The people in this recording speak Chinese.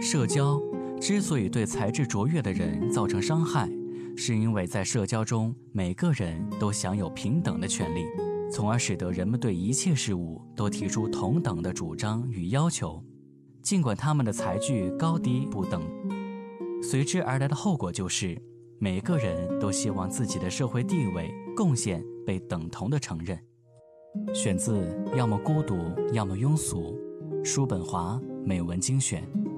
社交之所以对才智卓越的人造成伤害，是因为在社交中，每个人都享有平等的权利，从而使得人们对一切事物都提出同等的主张与要求，尽管他们的才具高低不等。随之而来的后果就是，每个人都希望自己的社会地位、贡献被等同的承认。选自要么孤独，要么庸俗，叔本华美文精选。